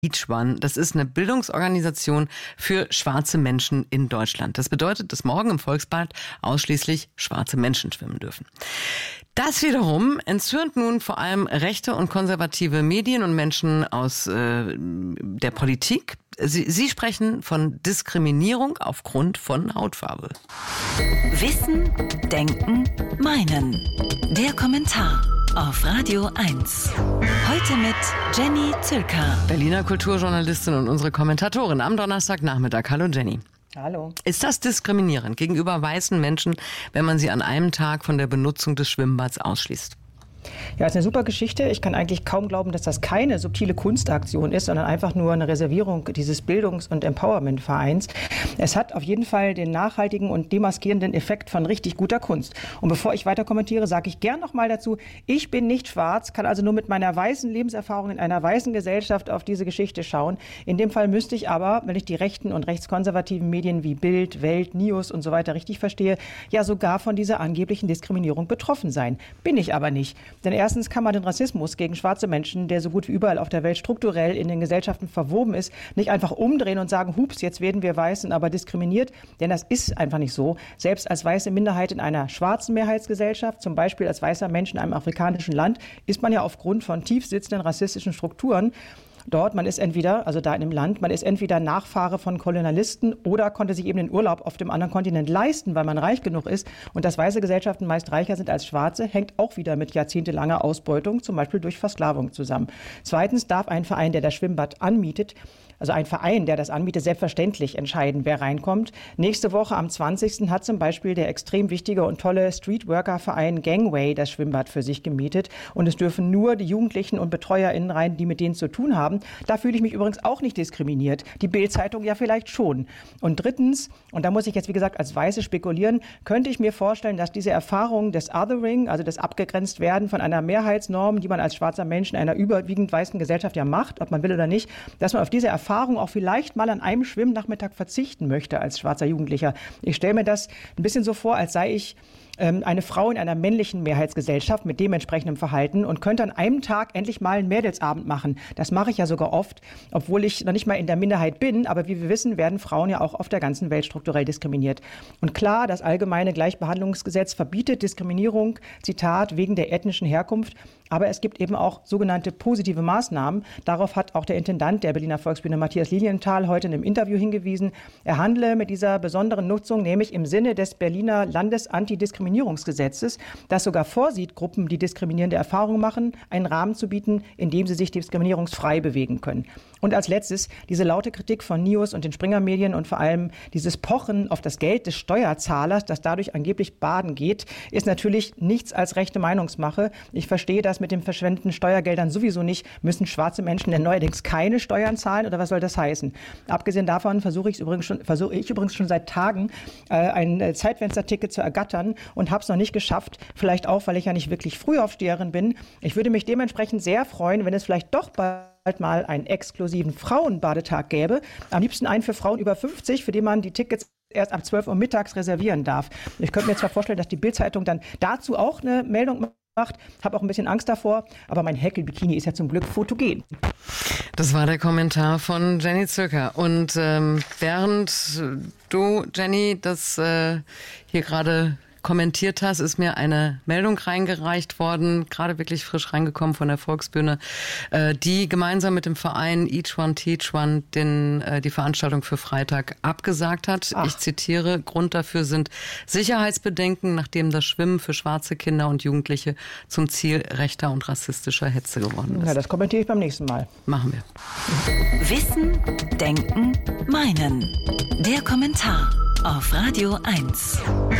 Each One, das ist eine Bildungsorganisation für schwarze Menschen in Deutschland. Das bedeutet, dass morgen im Volksbad ausschließlich schwarze Menschen schwimmen dürfen. Das wiederum entzürnt nun vor allem rechte und konservative Medien und Menschen aus der Politik. Sie sprechen von Diskriminierung aufgrund von Hautfarbe. Wissen, Denken, Meinen. Der Kommentar auf Radio 1. Heute mit Jenny Zülker, Berliner Kulturjournalistin und unsere Kommentatorin am Donnerstagnachmittag. Hallo Jenny. Hallo. Ist das diskriminierend gegenüber weißen Menschen, wenn man sie an einem Tag von der Benutzung des Schwimmbads ausschließt? Ja, ist eine super Geschichte. Ich kann eigentlich kaum glauben, dass das keine subtile Kunstaktion ist, sondern einfach nur eine Reservierung dieses Bildungs- und Empowerment-Vereins. Es hat auf jeden Fall den nachhaltigen und demaskierenden Effekt von richtig guter Kunst. Und bevor ich weiter kommentiere, sage ich gern noch mal dazu, ich bin nicht schwarz, kann also nur mit meiner weißen Lebenserfahrung in einer weißen Gesellschaft auf diese Geschichte schauen. In dem Fall müsste ich aber, wenn ich die rechten und rechtskonservativen Medien wie Bild, Welt, News und so weiter richtig verstehe, ja sogar von dieser angeblichen Diskriminierung betroffen sein. Bin ich aber nicht. Denn erstens kann man den Rassismus gegen schwarze Menschen, der so gut wie überall auf der Welt strukturell in den Gesellschaften verwoben ist, nicht einfach umdrehen und sagen, hups, jetzt werden wir Weißen aber diskriminiert. Denn das ist einfach nicht so. Selbst als weiße Minderheit in einer schwarzen Mehrheitsgesellschaft, zum Beispiel als weißer Mensch in einem afrikanischen Land, ist man ja aufgrund von tief sitzenden rassistischen Strukturen dort, man ist entweder, also da in dem Land, man ist entweder Nachfahre von Kolonialisten oder konnte sich eben den Urlaub auf dem anderen Kontinent leisten, weil man reich genug ist. Und dass weiße Gesellschaften meist reicher sind als schwarze, hängt auch wieder mit jahrzehntelanger Ausbeutung, zum Beispiel durch Versklavung zusammen. Zweitens darf ein Verein, der das Schwimmbad anmietet, also ein Verein, der das anbietet, selbstverständlich entscheiden, wer reinkommt. Nächste Woche am 20. hat zum Beispiel der extrem wichtige und tolle Streetworker-Verein Gangway das Schwimmbad für sich gemietet. Und es dürfen nur die Jugendlichen und BetreuerInnen rein, die mit denen zu tun haben. Da fühle ich mich übrigens auch nicht diskriminiert. Die Bild-Zeitung ja vielleicht schon. Und drittens, und da muss ich jetzt wie gesagt als Weiße spekulieren, könnte ich mir vorstellen, dass diese Erfahrung des Othering, also des Abgegrenztwerden von einer Mehrheitsnorm, die man als schwarzer Mensch in einer überwiegend weißen Gesellschaft ja macht, ob man will oder nicht, dass man auf diese Erfahrung auch vielleicht mal an einem Schwimmnachmittag verzichten möchte als schwarzer Jugendlicher. Ich stelle mir das ein bisschen so vor, als sei ich eine Frau in einer männlichen Mehrheitsgesellschaft mit dementsprechendem Verhalten und könnte an einem Tag endlich mal einen Mädelsabend machen. Das mache ich ja sogar oft, obwohl ich noch nicht mal in der Minderheit bin. Aber wie wir wissen, werden Frauen ja auch auf der ganzen Welt strukturell diskriminiert. Und klar, das allgemeine Gleichbehandlungsgesetz verbietet Diskriminierung, Zitat, wegen der ethnischen Herkunft. Aber es gibt eben auch sogenannte positive Maßnahmen. Darauf hat auch der Intendant der Berliner Volksbühne Matthias Lilienthal heute in einem Interview hingewiesen. Er handle mit dieser besonderen Nutzung nämlich im Sinne des Berliner Landesantidiskriminierungsgesetzes, das sogar vorsieht, Gruppen, die diskriminierende Erfahrungen machen, einen Rahmen zu bieten, in dem sie sich diskriminierungsfrei bewegen können. Und als letztes diese laute Kritik von News und den Springer-Medien und vor allem dieses Pochen auf das Geld des Steuerzahlers, das dadurch angeblich baden geht, ist natürlich nichts als rechte Meinungsmache. Ich verstehe das mit den verschwendeten Steuergeldern sowieso nicht. Müssen schwarze Menschen denn neuerdings keine Steuern zahlen oder was soll das heißen? Abgesehen davon versuche ich übrigens schon seit Tagen ein Zeitfensterticket zu ergattern und habe es noch nicht geschafft. Vielleicht auch, weil ich ja nicht wirklich Frühaufsteherin bin. Ich würde mich dementsprechend sehr freuen, wenn es vielleicht doch bald mal einen exklusiven Frauenbadetag gäbe. Am liebsten einen für Frauen über 50, für den man die Tickets erst ab 12 Uhr mittags reservieren darf. Ich könnte mir zwar vorstellen, dass die Bild-Zeitung dann dazu auch eine Meldung macht. Habe auch ein bisschen Angst davor, aber mein Häkelbikini ist ja zum Glück fotogen. Das war der Kommentar von Jenny Zülker. Und während du, Jenny, das hier gerade kommentiert hast, ist mir eine Meldung reingereicht worden, gerade wirklich frisch reingekommen von der Volksbühne, die gemeinsam mit dem Verein Each One Teach One die Veranstaltung für Freitag abgesagt hat. Ich zitiere, Grund dafür sind Sicherheitsbedenken, nachdem das Schwimmen für schwarze Kinder und Jugendliche zum Ziel rechter und rassistischer Hetze geworden ist. Ja, das kommentiere ich beim nächsten Mal. Machen wir. Wissen, Denken, Meinen. Der Kommentar auf Radio 1.